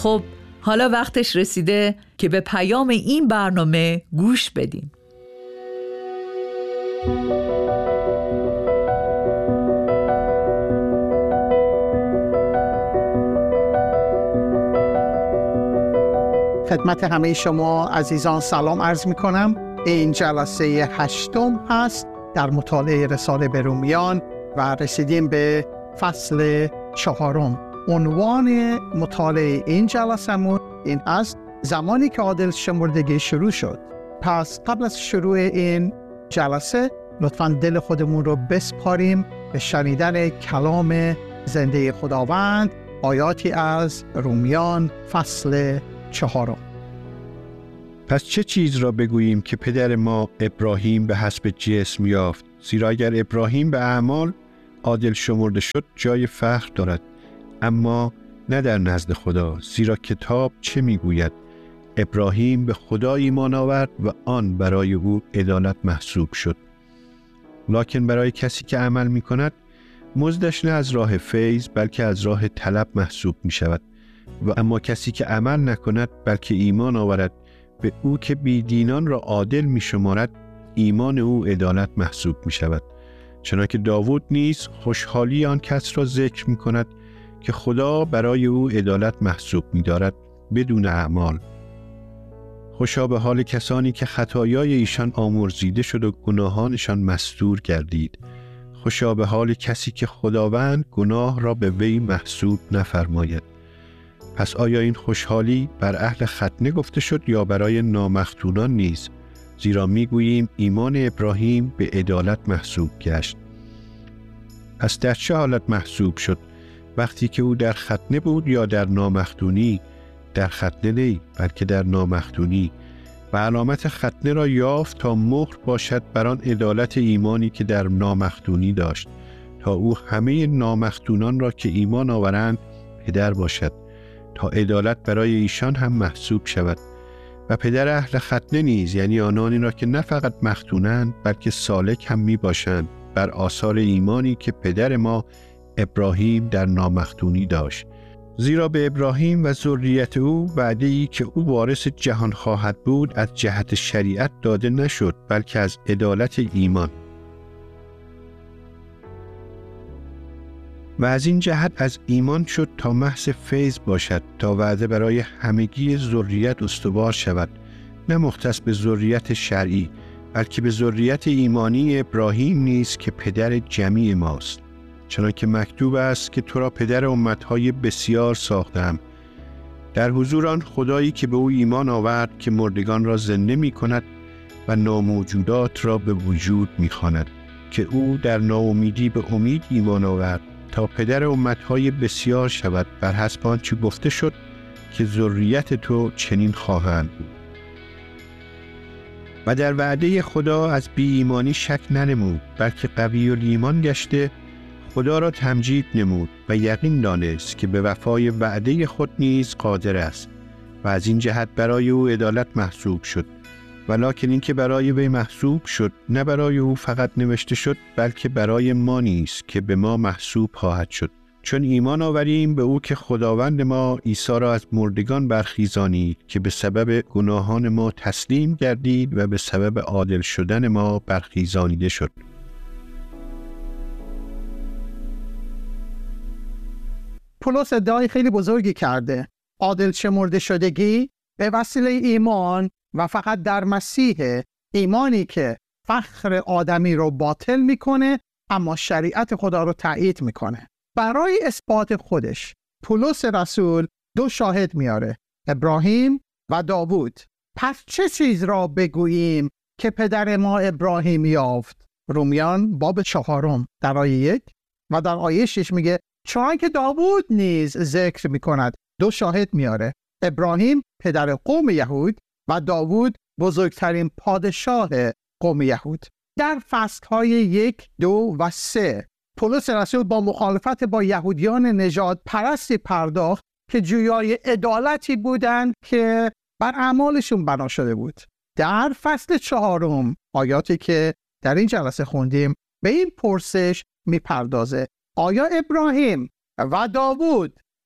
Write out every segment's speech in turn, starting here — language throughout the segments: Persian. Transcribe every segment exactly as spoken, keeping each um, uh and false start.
خب حالا وقتش رسیده که به پیام این برنامه گوش بدیم. خدمت همه شما عزیزان سلام عرض می کنم. این جلسه هشتم هست در مطالعه رساله به رومیان و رسیدیم به فصل چهارم. عنوان مطالعه این جلسه‌مون این است: زمانی که عادل شمردگی شروع شد. پس قبل از شروع این جلسه لطفاً دل خودمون رو بسپاریم به شنیدن کلام زنده خداوند، آیاتی از رومیان فصل چهارم. پس چه چیز را بگوییم که پدر ما ابراهیم به حسب جسم یافت؟ زیرا اگر ابراهیم به اعمال عادل شمرده شد جای فخر دارد، اما نه در نزد خدا. زیرا کتاب چه میگوید؟ ابراهیم به خدا ایمان آورد و آن برای او عدالت محسوب شد. لکن برای کسی که عمل می کند مزدش نه از راه فیض بلکه از راه طلب محسوب می شود. و اما کسی که عمل نکند بلکه ایمان آورد به او که بیدینان را عادل می شمارد، ایمان او عدالت محسوب می شود. چنانکه داوود نیز خوشحالی آن کس را ذکر می کند که خدا برای او عدالت محسوب می دارد بدون اعمال. خوشا به حال کسانی که خطایای ایشان آمرزیده شد و گناهانشان مستور گردید. خوشا به حال کسی که خداوند گناه را به وی محسوب نفرماید. پس آیا این خوشحالی بر اهل ختنه گفته شد یا برای نامختونان نیز؟ زیرا میگوییم ایمان ابراهیم به عدالت محسوب گشت. پس در چه حالت محسوب شد؟ وقتی که او در ختنه بود یا در نامختونی؟ در ختنه نی بلکه در نامختونی. و علامت ختنه را یافت تا مهر باشد بر آن عدالت ایمانی که در نامختونی داشت، تا او همه نامختونان را که ایمان آورند پدر باشد، تا عدالت برای ایشان هم محسوب شود. و پدر اهل ختنه نیز، یعنی آنانی را که نه فقط مختونند بلکه سالک هم می باشند بر آثار ایمانی که پدر ما ابراهیم در نامختونی داشت. زیرا به ابراهیم و ذریت او وعده‌ای که او وارث جهان خواهد بود از جهت شریعت داده نشد بلکه از عدالت ایمان. و از این جهت از ایمان شد تا محض فیض باشد، تا وعده برای همگی ذریت استوار شود، نه مختص به ذریت شرعی بلکه به ذریت ایمانی ابراهیم نیز که پدر جمیع ماست. چنانکه مکتوب است که تو را پدر امتهای بسیار ساختم، در حضور آن خدایی که به او ایمان آورد که مردگان را زنده می کند و ناموجودات را به وجود می خواند، که او در ناامیدی به امید ایمان آورد تا پدر امتهای بسیار شود، بر حسب آنچه گفته شد که ذریت تو چنین خواهند بود. و در وعده خدا از بی ایمانی شک ننمود بلکه قوی الایمان گشته خدا را تمجید نمود و یقین دانست که به وفای وعده خود نیز قادر است و از این جهت برای او عدالت محسوب شد. ولکن این که برای وی محسوب شد نه برای او فقط نوشته شد بلکه برای ما نیز که به ما محسوب خواهد شد، چون ایمان آوریم به او که خداوند ما عیسی را از مردگان برخیزانید که به سبب گناهان ما تسلیم گردید و به سبب عادل شدن ما برخیزانیده شد. پولس ادعای خیلی بزرگی کرده. عادل شمرده شدگی به وسیله ایمان و فقط در مسیح، ایمانی که فخر آدمی رو باطل میکنه اما شریعت خدا رو تایید میکنه. برای اثبات خودش پولس رسول دو شاهد میاره، ابراهیم و داوود. پس چه چیز را بگوییم که پدر ما ابراهیم یافت؟ رومیان باب چهارم در آیه یک و در آیه شش میگه چون که داوود نیز ذکر میکند، دو شاهد میاره، ابراهیم پدر قوم یهود و داوود بزرگترین پادشاه قوم یهود. در فصلهای یک، دو و سه پولس رسول با مخالفت با یهودیان نژاد پرستی پرداخت که جویای عدالتی بودند که بر اعمالشون بنا شده بود. در فصل چهارم آیاتی که در این جلسه خوندیم به این پرسش میپردازه: آیا ابراهیم و داوود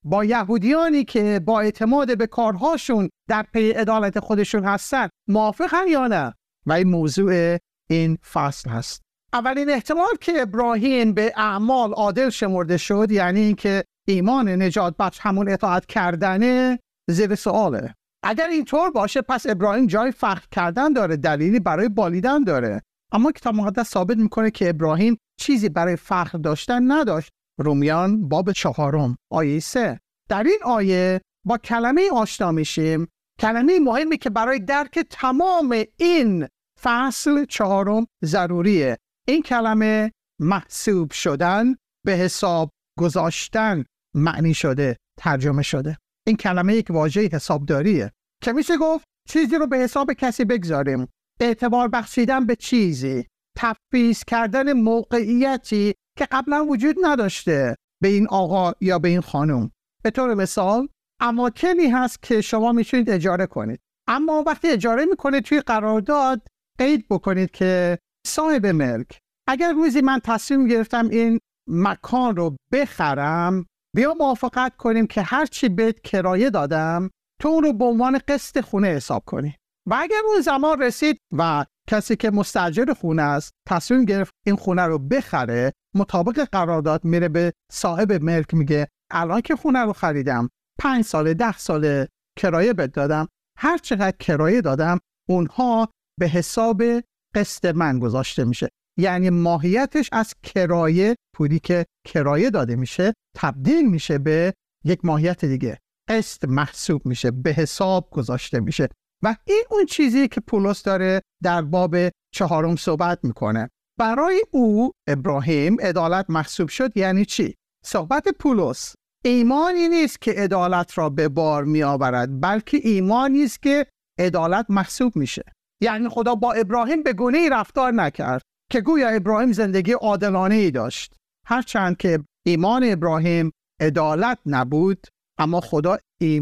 با یهودیانی که با اعتماد به کارهاشون در پی عدالت خودشون هستن موافقن یا نه؟ و این موضوع این فصل هست. اولین احتمال که ابراهیم به اعمال عادل شمرده شد، یعنی اینکه ایمان نجات بخش همون اطاعت کردنه، زیر سواله. اگر اینطور باشه پس ابراهیم جای فخر کردن داره، دلیلی برای بالیدن داره. اما کتاب مقدس ثابت میکنه که ابراهیم چیزی برای فخر داشتن نداشت. رومیان باب چهارم آیه سه. در این آیه با کلمه آشنا میشیم، کلمه مهمی که برای درک تمام این فصل چهارم ضروریه. این کلمه محسوب شدن، به حساب گذاشتن معنی شده، ترجمه شده. این کلمه یک واژه حسابداریه که میشه گفت چیزی رو به حساب کسی بگذاریم، اعتبار بخشیدن به چیزی، تفویض کردن موقعیتی که قبلا وجود نداشته به این آقا یا به این خانم. به طور مثال اماکنی هست که شما میتونید اجاره کنید، اما وقتی اجاره میکنید توی قرارداد قید بکنید که صاحب ملک، اگر روزی من تصمیم گرفتم این مکان رو بخرم، بیا موافقت کنیم که هر چی بهت کرایه دادم تو اون رو به عنوان قسط خونه حساب کنی. و اگر اون زمان رسید و کسی که مستاجر خونه است تصمیم گرفت این خونه رو بخره، مطابق قرارداد میره به صاحب ملک میگه الان که خونه رو خریدم، پنج ساله ده ساله کرایه بهت دادم، هر چقدر کرایه دادم اونها به حساب قسط من گذاشته میشه. یعنی ماهیتش از کرایه، پولی که کرایه داده میشه تبدیل میشه به یک ماهیت دیگه، قسط محسوب میشه، به حساب گذاشته میشه. و این اون چیزی که پولس داره در باب چهارم صحبت میکنه. برای او ابراهیم عدالت محسوب شد. یعنی چی؟ صحبت پولس ایمانی نیست که عدالت را به بار می آورد، بلکه ایمانی است که عدالت محسوب میشه. یعنی خدا با ابراهیم به گونه‌ای رفتار نکرد که گویا ابراهیم زندگی عادلانه ای داشت. هرچند که ایمان ابراهیم عدالت نبود، اما خدا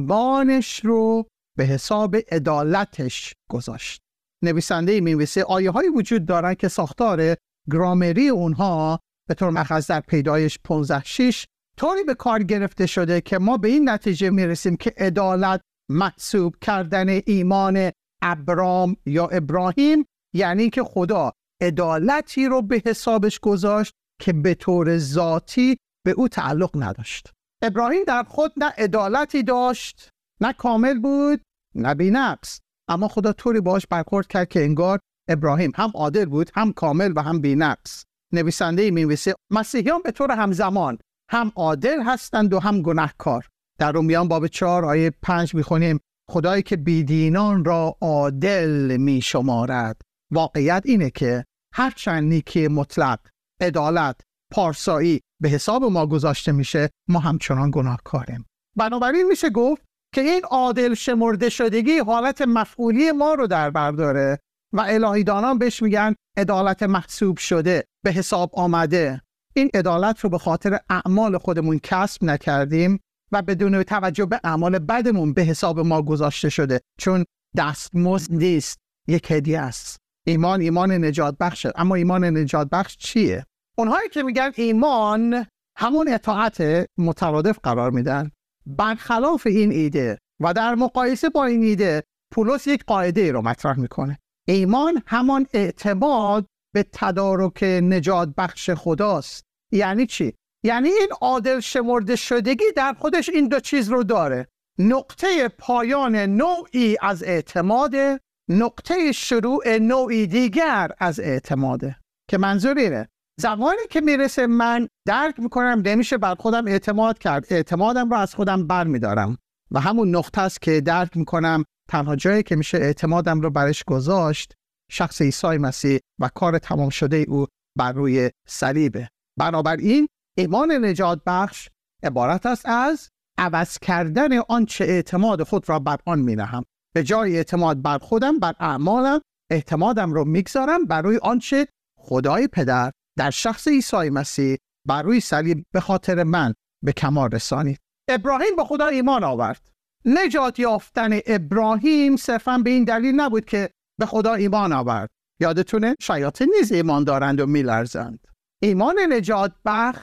ایمانش رو به حساب عدالتش گذاشت. نویسنده می‌نویسه آیه هایی وجود دارن که ساختار گرامری اونها به طور مخصوص در پیدایش پانزده شش طوری به کار گرفته شده که ما به این نتیجه میرسیم که عدالت محسوب کردن ایمان ابرام یا ابراهیم، یعنی که خدا عدالتی رو به حسابش گذاشت که به طور ذاتی به او تعلق نداشت. ابراهیم در خود نه عدالتی داشت، نه کامل بود، نه بی‌نقص، اما خدا طوری باش برخورد کرد که انگار ابراهیم هم عادل بود، هم کامل و هم بی‌نقص. نویسنده می‌نویسه مسیحیان به طور همزمان هم عادل هستند و هم گناهکار. در رومیان باب چهار آیه پنج می‌خونیم خدایی که بیدینان را عادل می‌شمارد. واقعیت اینه که هرچند نیکی مطلق، عدالت، پارسایی به حساب ما گذاشته میشه، ما همچنان گناهکاریم. بنابراین میشه گفت که این عادل شمرده شدگی حالت مفعولی ما رو در بر داره و الهیدانان بهش میگن عدالت محسوب شده، به حساب آمده. این عدالت رو به خاطر اعمال خودمون کسب نکردیم و بدون توجه به اعمال بدمون به حساب ما گذاشته شده، چون دستمزد نیست، یک هدیه است. ایمان ایمان نجات بخشه. اما ایمان نجات بخش چیه؟ اونهایی که میگن ایمان همون اطاعت مترادف قرار میدن. برخلاف این ایده و در مقایسه با این ایده پولس یک قاعده رو مطرح میکنه. ایمان همان اعتماد به تدارک نجات بخش خداست. یعنی چی؟ یعنی این عادل شمرده شدگی در خودش این دو چیز رو داره. نقطه پایان نوعی از اعتماد، نقطه شروع نوعی دیگر از اعتماده. که منظور اینه زمانی که میرسه من درک میکنم نمیشه بر خودم اعتماد کرد، اعتمادم رو از خودم بر میدارم و همون نقطه است که درک میکنم تنها جایی که میشه اعتمادم رو برش گذاشت شخص عیسی مسیح و کار تمام شده او بر روی صلیبه. بنابراین ایمان نجات بخش عبارت است از عوض کردن آنچه اعتماد خود را بر آن مینهم. به جای اعتماد بر خودم، بر اعمالم، اعتمادم رو میگذارم بر روی آنچه خدای پدر در شخص عیسی مسیح بر روی صلیب به خاطر من به کمال رسانید. ابراهیم به خدا ایمان آورد. نجات یافتن ابراهیم صرفاً به این دلیل نبود که به خدا ایمان آورد. یادتونه شیاطین نیز ایمان دارند و میلرزند. ایمان نجات بخش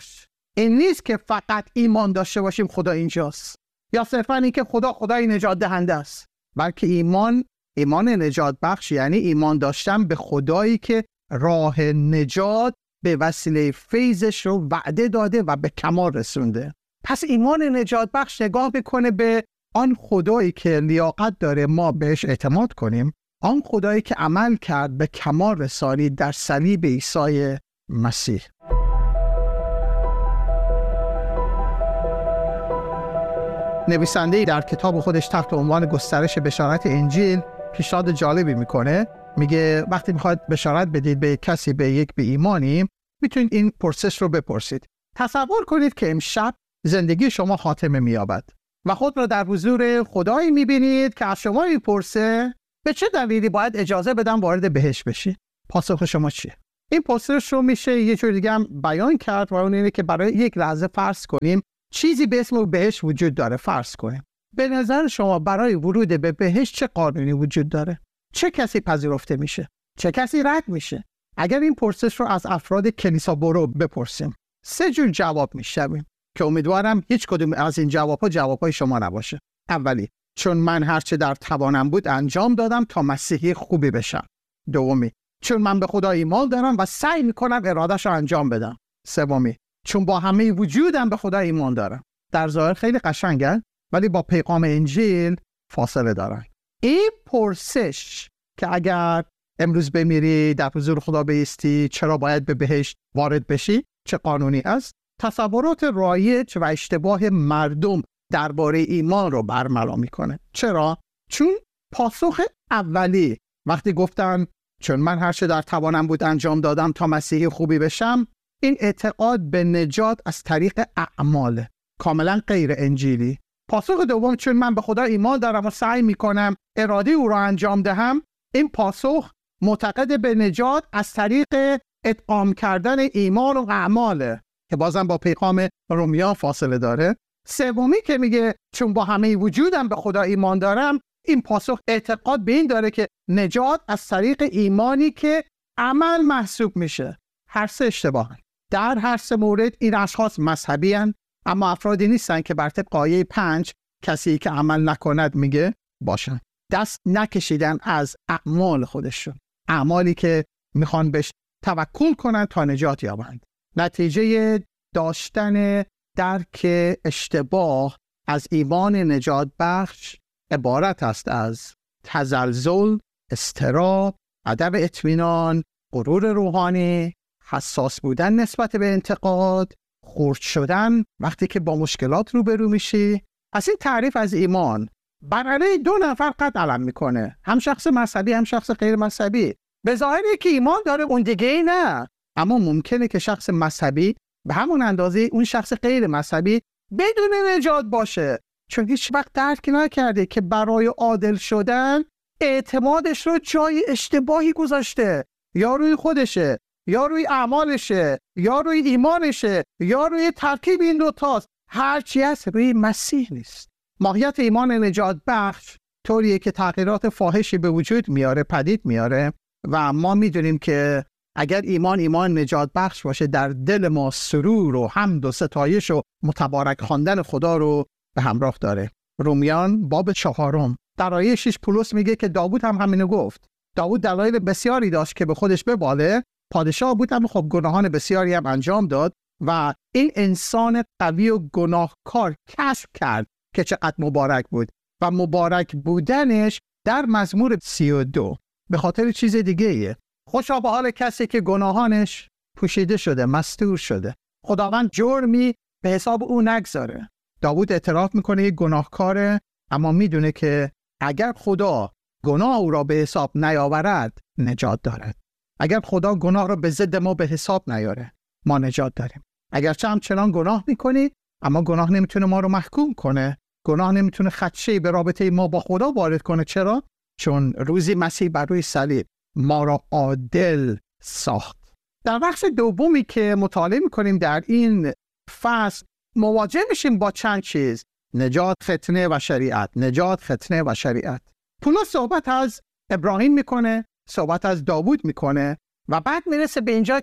این نیست که فقط ایمان داشته باشیم خدا اینجاست، یا صرفا این که خدا خدای نجات دهنده است، بلکه ایمان ایمان نجات بخش یعنی ایمان داشتن به خدایی که راه نجات به وسیله فیضش رو وعده داده و به کمال رسونده. پس ایمان نجات بخش نگاه میکنه به آن خدایی که لیاقت داره ما بهش اعتماد کنیم، آن خدایی که عمل کرد به کمال رسانید در صلیب عیسی مسیح. نویسنده در کتاب خودش تحت عنوان گسترش بشارت انجیل پیشنهاد جالبی میکنه. میگه وقتی میخواد بشارت بدید به کسی به یک به ایمانی، میتونید این پرسش رو بپرسید. تصور کنید که امشب زندگی شما خاتمه مییابد و خود را در حضور خدایی میبینید که از شما میپرسه به چه دلیلی باید اجازه بدم وارد بهشت بشی؟ پاسخ شما چیه؟ این پرسش رو میشه یه جور دیگه هم بیان کرد و اون اینه که برای یک لحظه فرض کنیم چیزی به اسم بهشت وجود داره. فرض کنیم به نظر شما برای ورود به بهشت چه قانونی وجود داره؟ چه کسی پذیرفته میشه؟ چه کسی رد میشه؟ اگر این پرسش رو از افراد کلیسا برو بپرسیم، سه جور جواب میشنویم که امیدوارم هیچ کدوم از این جوابها جوابهای شما نباشه. اولی، چون من هرچه در توانم بود انجام دادم تا مسیحی خوبی بشم. دومی، چون من به خدا ایمان دارم و سعی میکنم ارادهش رو انجام بدم. سومی، چون با همه وجودم به خدا ایمان دارم. در ظاهر خیلی قشنگن ولی با پیغام انجیل فاصله دارن. این پرسش که اگر امروز بمیری در حضور خدا بایستی چرا باید به بهشت وارد بشی، چه قانونی است، تصورات رایج و اشتباه مردم درباره ایمان رو برملا میکنه. چرا؟ چون پاسخ اولی وقتی گفتن چون من هر چه در توانم بود انجام دادم تا مسیحی خوبی بشم، این اعتقاد به نجات از طریق اعمال کاملا غیر انجیلی. پاسخ دوم، چون من به خدا ایمان دارم و سعی میکنم اراده او را انجام دهم، این پاسخ معتقد به نجات از طریق ادغام کردن ایمان و اعماله که بازم با پیغام رومیان فاصله داره. سومی که میگه چون با همه وجودم به خدا ایمان دارم، این پاسخ اعتقاد به این داره که نجات از طریق ایمانی که عمل محسوب میشه. هر سه اشتباهن. در هر سه مورد این اشخاص مذهبی هن، اما افرادی نیستن که بر طبق آیه پنج کسی که عمل نکند میگه باشن. دست نکشیدن از اعمال خودشون، اعمالی که میخوان بهش توکل کنن تا نجات یابند. نتیجه داشتن درک اشتباه از ایمان نجات بخش عبارت است از تزلزل، اضطراب، عدم اطمینان، غرور روحانی، حساس بودن نسبت به انتقاد، خرد شدن وقتی که با مشکلات روبرو میشی. از این تعریف از ایمان بر علیه دو نفر قد علم میکنه، هم شخص مذهبی هم شخص غیر مذهبی. به ظاهره که ایمان داره اون دیگه ای نه، اما ممکنه که شخص مذهبی به همون اندازه اون شخص غیر مذهبی بدون نجات باشه، چون هیچ وقت درک نکرده که برای عادل شدن اعتمادش رو جای اشتباهی گذاشته، یا روی خودشه، یا روی اعمالشه، یا روی ایمانشه، یا روی ترکیب این دو تاست. هرچی هست روی مسیح نیست. ماهیت ایمان نجات بخش طوریه که تغییرات فاحشی به وجود میاره، پدید میاره، و ما میدونیم که اگر ایمان ایمان نجات بخش باشه در دل ما سرور و حمد و ستایش و متبارک خواندن خدا رو به همراه داره. رومیان باب چهارم در آیه شش پولس میگه که داوود هم همینو گفت. داوود دلایل بسیاری داشت که به خودش بباله، پادشاه بود اما خب گناهان بسیاری هم انجام داد و این انسان قوی و گناهکار کشف کرد که چقدر مبارک بود و مبارک بودنش در مزمور سی و دو به خاطر چیز دیگه ایه. خوشا به حال کسی که گناهانش پوشیده شده، مستور شده، خداوند جرمی به حساب او نگذاره. داوود اعتراف میکنه یک گناهکاره، اما میدونه که اگر خدا گناه او را به حساب نیاورد نجات دارد. اگر خدا گناه را به ضد ما به حساب نیاره ما نجات داریم. اگرچه همچنان گناه میکنی، اما گناه نمیتونه ما رو محکوم کنه. گناه نمیتونه خدشه‌ای به رابطه ما با خدا وارد کنه. چرا؟ چون روزی مسیح بر روی صلیب ما را عادل ساخت. در بخش دومی که مطالعه میکنیم در این فصل مواجه میشیم با چند چیز: نجات، ختنه و شریعت. نجات، ختنه و شریعت. پولس صحبت از ابراهیم میکنه، صحبت از داوود میکنه و بعد میرسه به اینجا که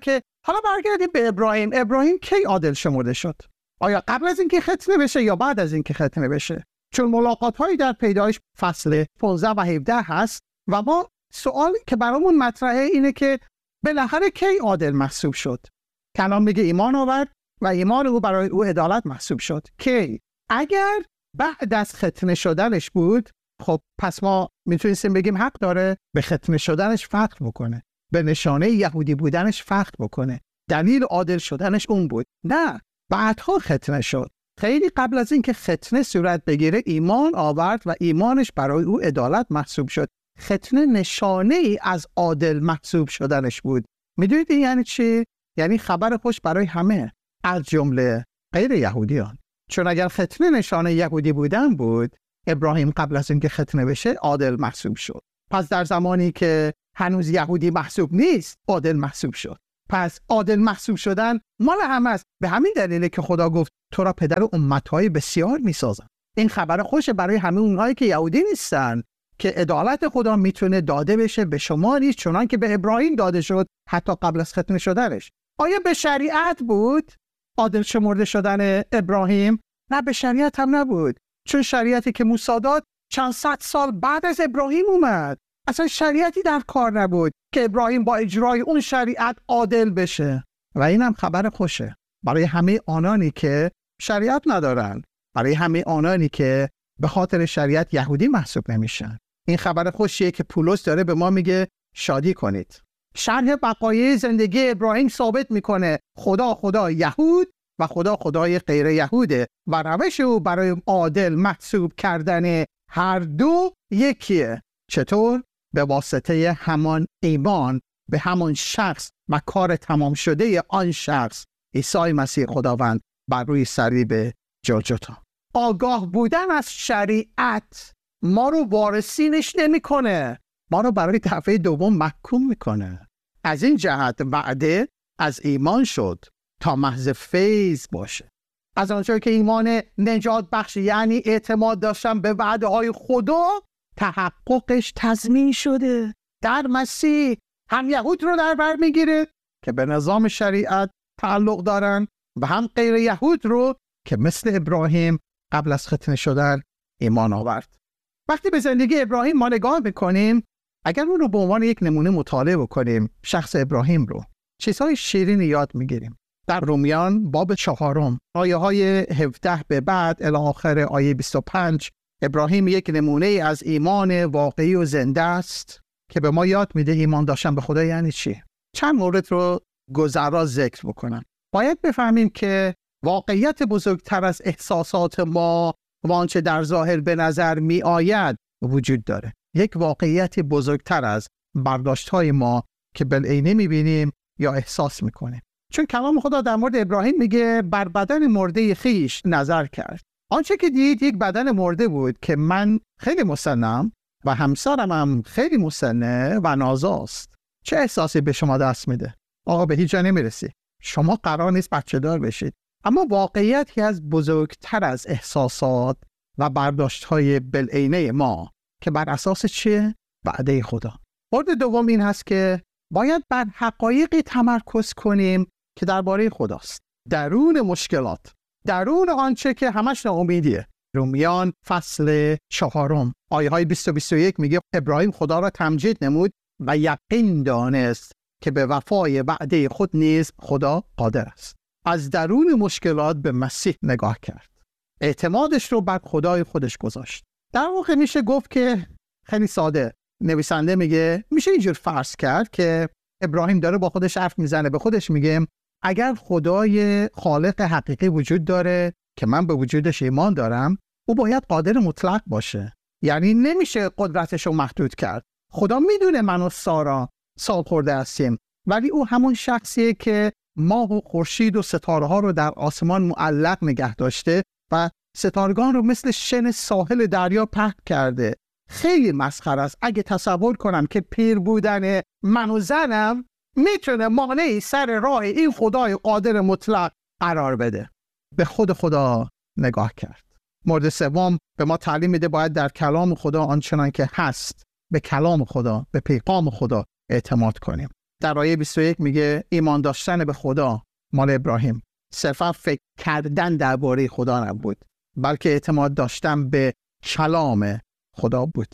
حالا برگردیم به ابراهیم. ابراهیم کی عادل شمرده شد؟ آیا قبل از اینکه ختنه بشه یا بعد از اینکه ختنه بشه؟ چون ملاقات هایی در پیدایش فصل پانزده و هفده هست و ما سوالی که برامون مطرحه اینه که بالاخره کی عادل محسوب شد؟ کلام میگه ایمان آورد و ایمان او برای او عدالت محسوب شد. کی؟ اگر بعد از ختنه شدنش بود، خب پس ما میتونیم بگیم حق داره به ختنه شدنش فخر بکنه، به نشانه یهودی بودنش فخر بکنه، دلیل عادل شدنش اون بود. نه، بعدها ختنه شد. خیلی قبل از اینکه ختنه صورت بگیره ایمان آورد و ایمانش برای او عدالت محسوب شد. ختنه نشانه ای از عادل محسوب شدنش بود. میدونید این یعنی چی؟ یعنی خبر خوش برای همه از جمله غیر یهودیان. چون اگر ختنه نشانه یهودی بودن بود، ابراهیم قبل از اینکه ختنه بشه عادل محسوب شد. پس در زمانی که هنوز یهودی محسوب نیست، عادل محسوب شد. پس عادل محسوب شدن مال همه است. به همین دلیله که خدا گفت تو را پدر امت‌های بسیار می‌سازم. این خبر خوش برای همه اونهایی که یهودی نیستن که عدالت خدا میتونه داده بشه به شما نیست، چنان که به ابراهیم داده شد حتی قبل از ختنه شدنش. آیا به شریعت بود عادل شمرده شدن ابراهیم؟ نه، به شریعت هم نبود، چون شریعتی که موسی داد چند صد سال بعد از ابراهیم اومد. اصلا شریعتی در کار نبود که ابراهیم با اجرای اون شریعت عادل بشه. و اینم خبر خوشه برای همه آنانی که شریعت ندارن، برای همه آنانی که به خاطر شریعت یهودی محسوب نمیشن. این خبر خوشیه که پولس داره به ما میگه شادی کنید. شرح بقایای زندگی ابراهیم ثابت میکنه خدا خدا یهود و خدا خدای غیر یهوده و روش او برای عادل محسوب کردن هر دو یکیه. چطور؟ به واسطه همان ایمان به همان شخص و کار تمام شده آن شخص عیسی مسیح خداوند بر روی صلیب جلجتا. آگاه بودن از شریعت ما رو وارثینش نمیکنه، ما رو برای دفعه دوم محکوم میکنه. از این جهت وعده از ایمان شد تا محض فیض باشه. از آنجایی که ایمان نجات بخش یعنی اعتماد داشتن به وعده های خدا، تحققش تضمین شده در مسیح. هم یهود رو در بر میگیره که به نظام شریعت تعلق دارن و هم غیر یهود رو که مثل ابراهیم قبل از ختنه شدن ایمان آورد. وقتی به زندگی ابراهیم ما نگاه میکنیم، اگر اون رو به عنوان یک نمونه مطالعه بکنیم، شخص ابراهیم رو، چیزهای شیرین یاد میگیریم. در رومیان باب چهارم آیه های هفده به بعد الی آخر آیه بیست و پنج، ابراهیم یک نمونه از ایمان واقعی و زنده است که به ما یاد میده ایمان داشتن به خدا یعنی چی. چند مورد رو گذرا ذکر بکنم. باید بفهمیم که واقعیت بزرگتر از احساسات ما و آنچه در ظاهر به نظر می آید وجود داره. یک واقعیت بزرگتر از برداشت‌های ما که بالعینه می‌بینیم یا احساس می‌کنیم. چون کلام خدا در مورد ابراهیم میگه بر بدن مرده خیش نظر کرد. آنچه که دید یک بدن مرده بود که من خیلی مسنم و همسرم هم خیلی مسنه و نازاست. چه احساسی به شما دست میده؟ آقا به هیچ جا نمیرسی. شما قرار نیست بچه دار بشید. اما واقعیتی از بزرگتر از احساسات و برداشت‌های بالعینه ما که بر اساس چیه؟ وعده خدا. مورد دوم این هست که باید بر حقایقی تمرکز کنیم که درباره خداست. درون مشکلات، درون آنچه که همش ناامیدیه. رومیان فصل چهارم آیه های بیست و بیست و یک میگه ابراهیم خدا را تمجید نمود و یقین دانست که به وفای وعده خود نیز خدا قادر است. از درون مشکلات به مسیح نگاه کرد. اعتمادش رو بر خدای خودش گذاشت. در واقع میشه گفت که خیلی ساده نویسنده میگه میشه اینجور فرض کرد که ابراهیم داره با خودش حرف میزنه، به خودش میگه اگر خدای خالق حقیقی وجود داره که من به وجودش ایمان دارم، او باید قادر مطلق باشه. یعنی نمیشه قدرتش رو محدود کرد. خدا میدونه من و سارا سال خورده هستیم، ولی او همون شخصیه که ماه و خورشید و ستاره ها رو در آسمان معلق نگه داشته و ستارگان رو مثل شن ساحل دریا پهن کرده. خیلی مسخره است اگه تصور کنم که پیر بودن من و زنم میتونه مانعی سر راه این خدای قادر مطلق قرار بده. به خود خدا نگاه کرد. مورد سوم به ما تعلیم میده باید در کلام خدا آنچنان که هست به کلام خدا، به پیغام خدا اعتماد کنیم. در آیه بیست و یک میگه ایمان داشتن به خدا مال ابراهیم صرفا فکر کردن درباره خدا نبود، بلکه اعتماد داشتن به کلام خدا بود.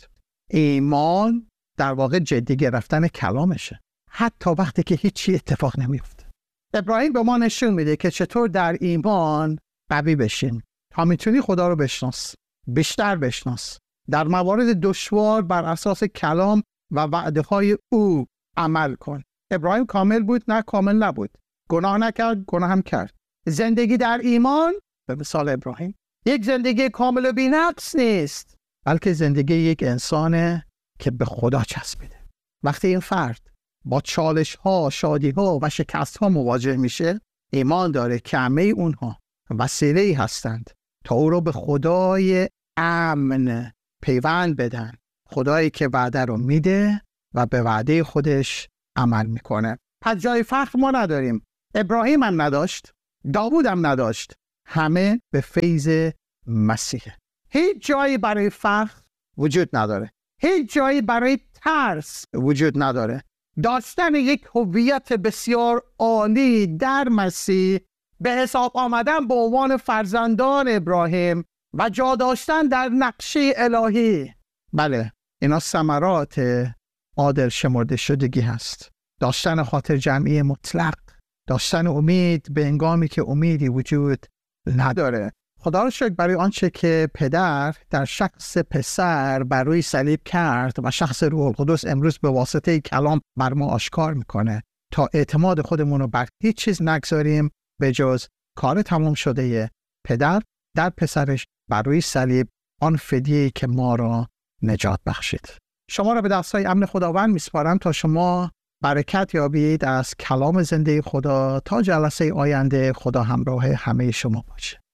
ایمان در واقع جدی گرفتن کلامشه، حتی وقتی که هیچی اتفاق نمیفته. ابراهیم به ما نشون میده که چطور در ایمان قوی بشیم تا میتونی خدا رو بشناس، بیشتر بشناس، در موارد دشوار بر اساس کلام و وعده های او عمل کن. ابراهیم کامل بود؟ نه، کامل نبود. گناه نکرد، گناه هم کرد. زندگی در ایمان به مثال ابراهیم یک زندگی کامل و بی‌نقص نیست، بلکه زندگی یک انسانه که به خدا چسبیده. وقتی این فرد با چالش ها، شادی ها و شکست ها مواجه میشه، ایمان داره که همه اونها وسیله‌ای هستند تا او رو به خدای امن پیوند بدن، خدایی که وعده رو میده و به وعده خودش عمل میکنه. پس جای فخر ما نداریم. ابراهیم هم نداشت، داوود هم نداشت. همه به فیض مسیح. هیچ جایی برای فخر وجود نداره، هیچ جایی برای ترس وجود نداره. داشتن یک هویت بسیار عالی در مسیح، به حساب آمدن به عنوان فرزندان ابراهیم و جا داشتن در نقشه الهی، بله اینا ثمرات عادل شمرده شدگی هست. داشتن خاطر جمعی مطلق، داشتن امید به هنگامی که امیدی وجود نداره. خدا رو شکر برای آنچه که پدر در شخص پسر بر روی صلیب کرد و شخص روح القدس امروز به واسطه کلام بر ما آشکار میکنه تا اعتماد خودمون رو بر هیچ چیز نگذاریم به جز کار تمام شده پدر در پسرش بر روی صلیب، آن فدیه‌ای که ما را نجات بخشید. شما را به دستای امن خداوند میسپارم تا شما برکت یابید از کلام زنده خدا. تا جلسه آینده، خدا همراه همه شما باشه.